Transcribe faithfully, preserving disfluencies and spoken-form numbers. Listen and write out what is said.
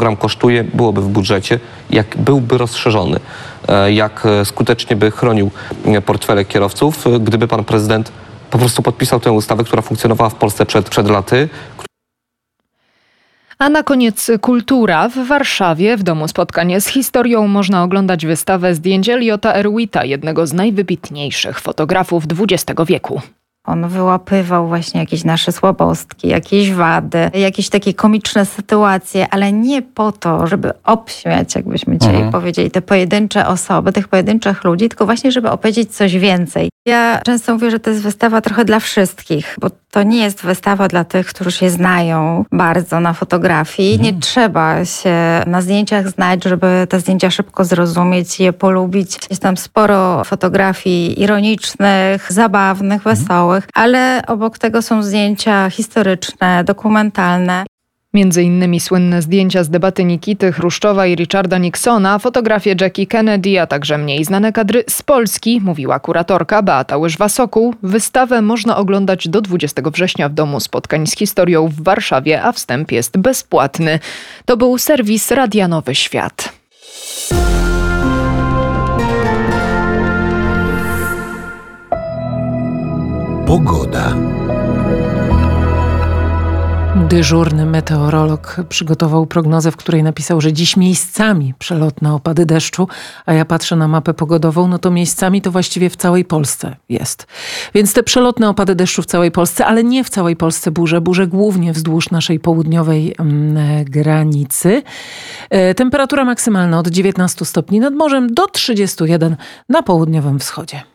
program kosztuje, byłoby w budżecie, jak byłby rozszerzony, jak skutecznie by chronił portfele kierowców, gdyby pan prezydent po prostu podpisał tę ustawę, która funkcjonowała w Polsce przed, przed laty. A na koniec kultura. W Warszawie w Domu Spotkań z Historią można oglądać wystawę zdjęć Eliota Erwita, jednego z najwybitniejszych fotografów dwudziestego wieku. On wyłapywał właśnie jakieś nasze słabostki, jakieś wady, jakieś takie komiczne sytuacje, ale nie po to, żeby obśmiać, jakbyśmy dzisiaj mhm. powiedzieli, te pojedyncze osoby, tych pojedynczych ludzi, tylko właśnie, żeby opowiedzieć coś więcej. Ja często mówię, że to jest wystawa trochę dla wszystkich, bo to nie jest wystawa dla tych, którzy się znają bardzo na fotografii. Mhm. Nie trzeba się na zdjęciach znać, żeby te zdjęcia szybko zrozumieć i je polubić. Jest tam sporo fotografii ironicznych, zabawnych, wesołych, ale obok tego są zdjęcia historyczne, dokumentalne. Między innymi słynne zdjęcia z debaty Nikity Chruszczowa i Richarda Nixona, fotografie Jackie Kennedy, a także mniej znane kadry z Polski, mówiła kuratorka Beata Łyżwa-Sokół. Wystawę można oglądać do dwudziestego września w Domu Spotkań z Historią w Warszawie, a wstęp jest bezpłatny. To był serwis Radia Nowy Świat. Pogoda. Dyżurny meteorolog przygotował prognozę, w której napisał, że dziś miejscami przelotne opady deszczu, a ja patrzę na mapę pogodową, no to miejscami to właściwie w całej Polsce jest. Więc te przelotne opady deszczu w całej Polsce, ale nie w całej Polsce burze, burze głównie wzdłuż naszej południowej mm, granicy. E, temperatura maksymalna od dziewiętnastu stopni nad morzem do trzydziestu jeden na południowym wschodzie.